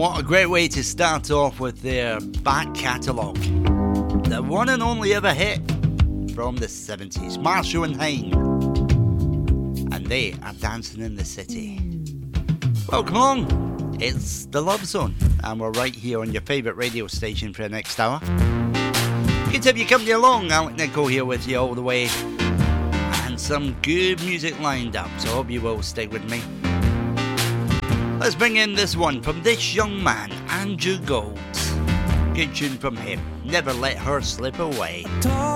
What a great way to start off with their back catalogue. The one and only ever hit from the 70s, Marshall and Hein. And they are dancing in the city. Well, come on. It's the Love Zone. And we're right here on your favourite radio station for the next hour. Good to have you company along. Alec Nichol here with you all the way. And some good music lined up. So I hope you will stay with me. Let's bring in this one from this young man, Andrew Gold. Good tune from him, Never Let Her Slip Away.